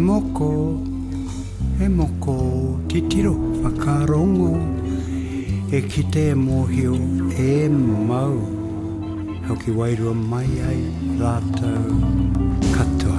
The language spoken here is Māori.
moko titiro whakarongo e kite e mōhio e mau. Hau ki wairua mai ai rātou katoa.